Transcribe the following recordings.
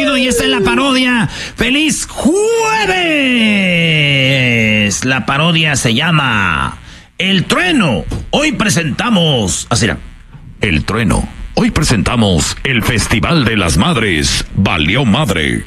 Chido y esta es la parodia. ¡Feliz jueves! La parodia se llama El Trueno. Hoy presentamos... Así era. El Trueno. Hoy presentamos el Festival de las Madres. Valió madre.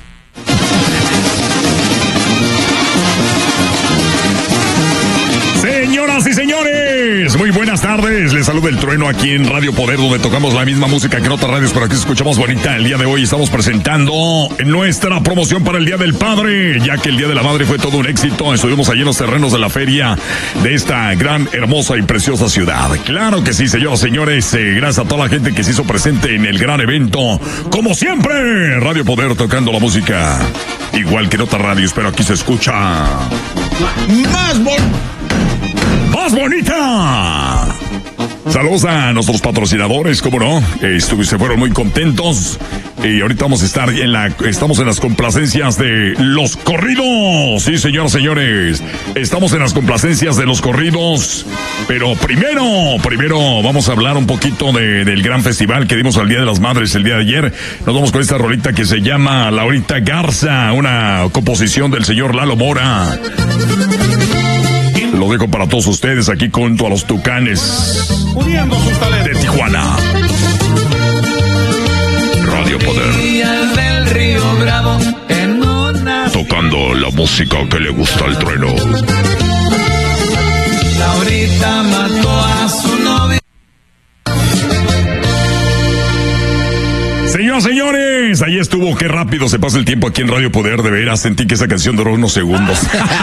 Señoras y señores, muy buenas tardes. Les saluda El Trueno aquí en Radio Poder, donde tocamos la misma música que en otras radios, pero aquí escuchamos bonita. El día de hoy estamos presentando nuestra promoción para el Día del Padre, ya que el Día de la Madre fue todo un éxito. Estuvimos allí en los terrenos de la feria de esta gran, hermosa y preciosa ciudad. Claro que sí, señoras y señores. Gracias a toda la gente que se hizo presente en el gran evento. Como siempre, Radio Poder tocando la música igual que en otras radios, pero aquí se escucha más bonita. Saludos a nuestros patrocinadores, cómo no, se fueron muy contentos. Y ahorita vamos a estar estamos en las complacencias de los corridos. Sí, señoras y señores, estamos en las complacencias de los corridos. Pero primero vamos a hablar un poquito del gran festival que dimos al Día de las Madres el día de ayer. Nos vamos con esta rolita que se llama Laurita Garza, una composición del señor Lalo Mora. Lo dejo para todos ustedes aquí junto a los Tucanes de Tijuana. Radio Poder. Del Río Bravo, tocando la música que le gusta al Trueno. Laurita mató a su novio. Señoras, señores, ahí estuvo. Qué rápido se pasa el tiempo aquí en Radio Poder. De veras, sentí que esa canción duró unos segundos.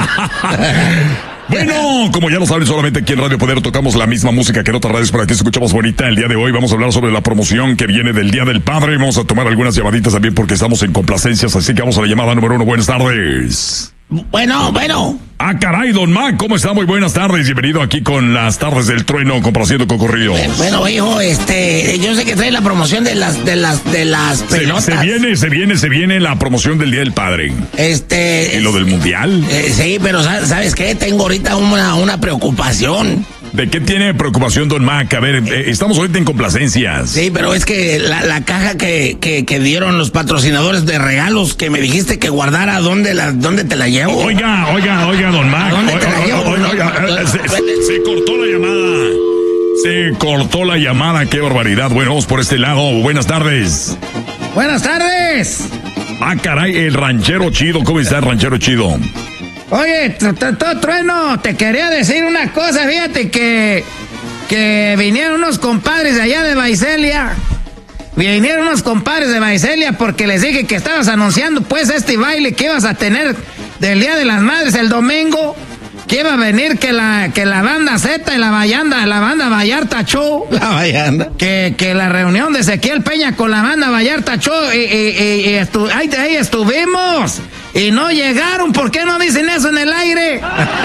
Bueno, como ya lo saben, solamente aquí en Radio Poder tocamos la misma música que en otras radios, pero aquí escuchamos bonita. El día de hoy vamos a hablar sobre la promoción que viene del Día del Padre. Vamos a tomar algunas llamaditas también porque estamos en complacencias, así que vamos a la llamada número 1. Buenas tardes. Bueno. Ah, caray, don Mac, ¿cómo está? Muy buenas tardes. Bienvenido aquí con las tardes del Trueno, complaciendo con corridos. Bueno, hijo, yo sé que trae la promoción de las pelotas. Se viene la promoción del Día del Padre. ¿Y lo del Mundial? Sí, pero ¿sabes qué? Tengo ahorita una preocupación. ¿De qué tiene preocupación, don Mac? A ver, estamos ahorita en complacencias. Sí, pero es que la caja que dieron los patrocinadores de regalos que me dijiste que guardara, ¿dónde te la llevo? Oiga, don Mac. ¿Dónde te la llevo? Se cortó la llamada. Se cortó la llamada, qué barbaridad. Bueno, vamos por este lado. Buenas tardes. Buenas tardes. Ah, caray, el ranchero chido. ¿Cómo está el ranchero chido? Oye, Trueno, te quería decir una cosa, fíjate que vinieron unos compadres de allá de Baicelia. Vinieron unos compadres de Baicelia porque les dije que estabas anunciando pues este baile que ibas a tener del Día de las Madres el domingo. Que iba a venir que la banda Z y la banda Vallarta Show. La Vallarta. Que la reunión de Ezequiel Peña con la banda Vallarta Show ahí estuvimos. Y no llegaron, ¿por qué no dicen eso en el aire?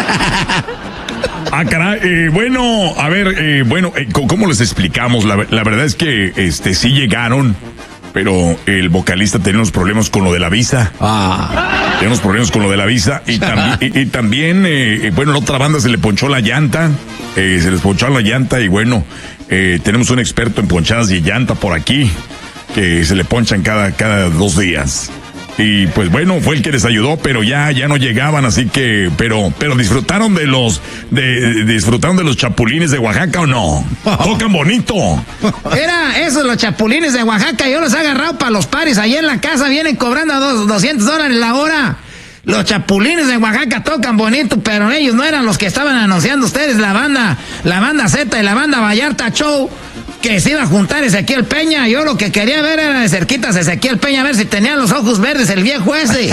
Ah, caray, bueno, a ver, ¿cómo les explicamos? La verdad es que sí llegaron, pero el vocalista tenía unos problemas con lo de la visa. Tenía unos problemas con lo de la visa y también, en otra banda se le ponchó la llanta, y bueno, tenemos un experto en ponchadas de llanta por aquí, que se le ponchan cada 2 días. Y pues bueno, fue el que les ayudó, pero ya no llegaban, así que, pero disfrutaron de los chapulines de Oaxaca, ¿o no? Tocan bonito. Era esos los chapulines de Oaxaca, yo los he agarrado para los paris, ahí en la casa vienen cobrando $200 la hora. Los chapulines de Oaxaca tocan bonito, pero ellos no eran los que estaban anunciando ustedes, la banda Z y la banda Vallarta Show, que se iba a juntar Ezequiel Peña. Yo lo que quería ver era de cerquitas a Ezequiel Peña, a ver si tenía los ojos verdes el viejo ese.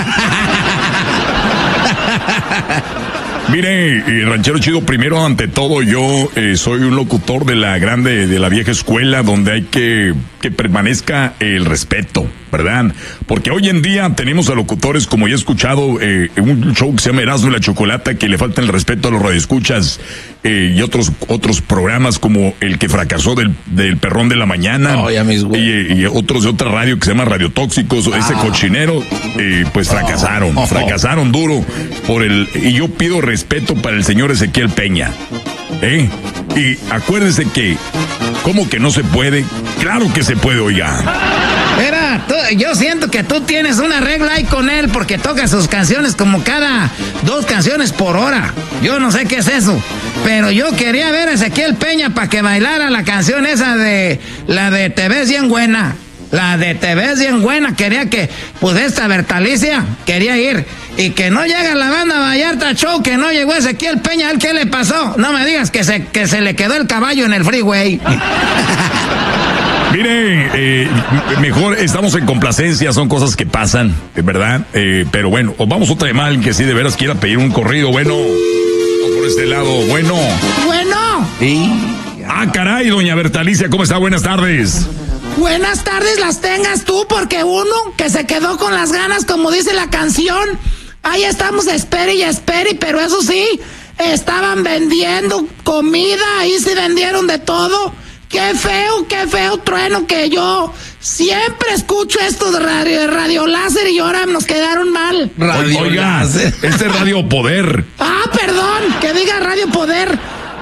Mire, ranchero chido, primero ante todo yo soy un locutor de la vieja escuela, donde hay que permanezca el respeto, ¿verdad? Porque hoy en día tenemos a locutores, como ya he escuchado, un show que se llama Erasmo y la Chocolata, que le falta el respeto a los radioescuchas, y otros programas como el que fracasó del Perrón de la Mañana, y otros de otra radio que se llama Radio Tóxicos, ese cochinero, pues fracasaron duro y yo pido respeto para el señor Ezequiel Peña. Y acuérdense que, ¿cómo que no se puede? Claro que se puede, oiga. mira, yo siento que tú tienes una regla ahí con él porque toca sus canciones como cada 2 canciones por hora. Yo no sé qué es eso, pero yo quería ver a Ezequiel Peña para que bailara la canción esa de la de Te ves bien buena. La de Te ves bien buena, quería que, pues esta Bertalicia quería ir. Y que no llega la banda Vallarta Show, que no llegó Ezequiel Peña, ¿qué le pasó? No me digas que se le quedó el caballo en el freeway. Mire, mejor estamos en complacencia, son cosas que pasan, ¿verdad? Pero bueno, vamos otra llamada, alguien que sí de veras quiera pedir un corrido, bueno, por este lado, bueno. Bueno. ¿Sí? Ah, caray, doña Bertalicia, ¿cómo está? Buenas tardes. Buenas tardes las tengas tú, porque uno que se quedó con las ganas, como dice la canción, ahí estamos, espere y espere, pero eso sí, estaban vendiendo comida, ahí se vendieron de todo. Qué feo trueno, que yo siempre escucho esto de radio láser y ahora nos quedaron mal. Oiga, este es Radio Poder. Ah, perdón, que diga Radio Poder.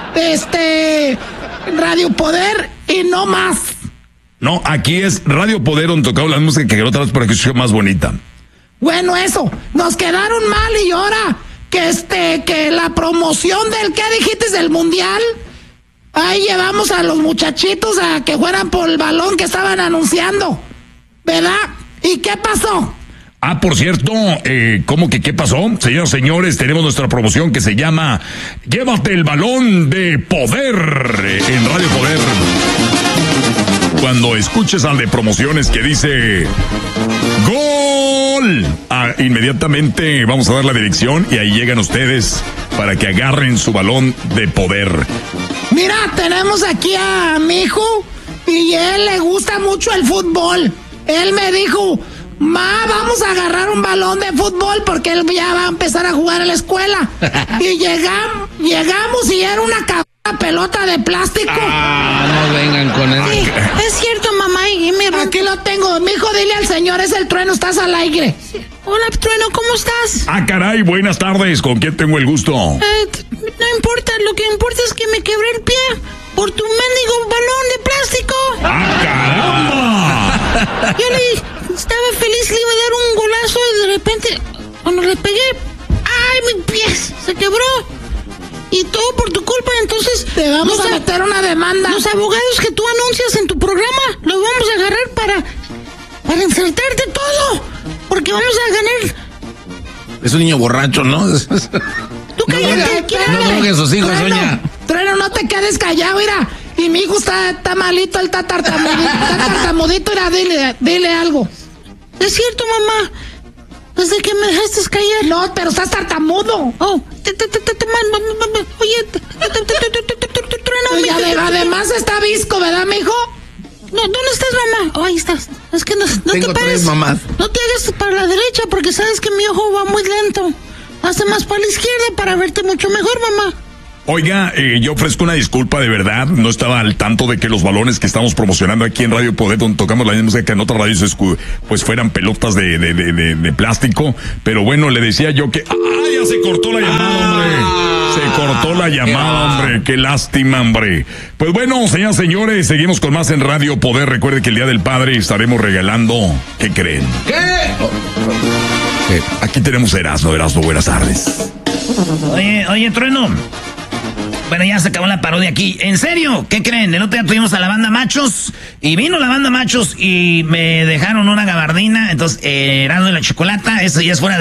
Radio Poder y no más. No, aquí es Radio Poder, donde tocaba la música que otra vez para que sea más bonita. Bueno, eso, nos quedaron mal y ahora que la promoción del, ¿qué dijiste? Del mundial. Ahí llevamos a los muchachitos a que fueran por el balón que estaban anunciando, ¿verdad? ¿Y qué pasó? Ah, por cierto, ¿cómo que qué pasó? Señoras y señores, tenemos nuestra promoción que se llama Llévate el balón de poder en Radio Poder. Cuando escuches al de promociones que dice ¡Gol! Inmediatamente vamos a dar la dirección y ahí llegan ustedes para que agarren su balón de poder. Mira, tenemos aquí a mi hijo y él le gusta mucho el fútbol. Él me dijo, ma, vamos a agarrar un balón de fútbol porque él ya va a empezar a jugar en la escuela. Y llegamos y era una pelota de plástico. Ah, no vengan con eso. Sí, es cierto, mamá. Y aquí lo tengo. Mi hijo, dile al señor, es el Trueno, estás al aire. Sí. Hola, Trueno, ¿cómo estás? Ah, caray, buenas tardes. ¿Con quién tengo el gusto? No importa, lo que importa es que me quebré el pie por tu mendigo balón de plástico. ¡Ah, caramba! Yo estaba feliz, le iba a dar un golazo y de repente, cuando le pegué, ¡ay, mi pie se quebró! Y todo por tu culpa, entonces te vamos a meter una demanda. Los abogados que tú anuncias en tu programa los vamos a agarrar para insertarte todo, porque vamos a ganar. Es un niño borracho, ¿no? Tú cállate, no drogue a sus hijos, doña. Trueno, no te quedes callado, mira. Y mi hijo está malito, él está tartamudito, mira, dile algo. Es cierto, mamá. ¿Desde que me dejaste callar? No, pero estás tartamudo. Oh, oye, Trueno, además está visco, ¿verdad, mijo? No, ¿dónde estás, mamá? Oh, ahí estás. Es que no te pares. No te hagas para la derecha porque sabes que mi ojo va muy lento. Hazte más para la izquierda para verte mucho mejor, mamá. Oiga, yo ofrezco una disculpa de verdad, no estaba al tanto de que los balones que estamos promocionando aquí en Radio Poder, donde tocamos la misma música que en otras radios, pues fueran pelotas de plástico, pero bueno, le decía yo que... ¡Ah, ya se cortó la llamada, hombre! Se cortó la llamada, hombre, qué lástima, hombre. Pues bueno, señoras y señores, seguimos con más en Radio Poder. Recuerde que el Día del Padre estaremos regalando... ¿Qué creen? ¿Qué? Aquí tenemos Erasmo, buenas tardes. Oye, Trueno. Bueno, ya se acabó la parodia aquí. ¿En serio? ¿Qué creen? El otro día tuvimos a la banda Machos y vino la banda Machos y me dejaron una gabardina. Entonces, Erasmo de la Chocolata, eso ya es fuera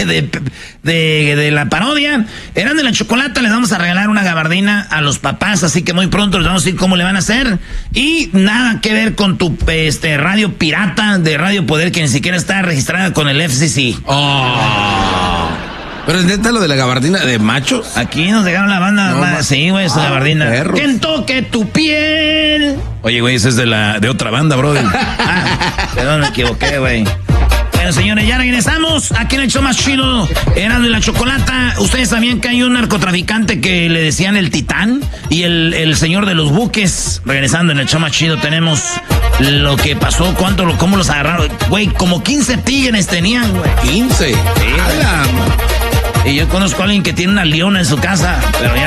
de la parodia. Erasmo de la Chocolata, les vamos a regalar una gabardina a los papás, así que muy pronto les vamos a decir cómo le van a hacer. Y nada que ver con tu radio pirata de Radio Poder, que ni siquiera está registrada con el FCC. Oh. ¿Pero es neta lo de la gabardina de Machos? Aquí nos dejaron la banda, sí, güey, esa gabardina. Perros. ¡Que toque tu piel! Oye, güey, ese es de otra banda, brother. Perdón, me equivoqué, güey. Bueno, señores, ya regresamos. Aquí en el show más chido, Erasmo y la Chocolata. Ustedes sabían que hay un narcotraficante que le decían el Titán y el señor de los buques. Regresando en el show más chido, tenemos lo que pasó, cómo los agarraron. Güey, como 15 tigres tenían, güey. 15. Sí, y yo conozco a alguien que tiene una leona en su casa, pero ya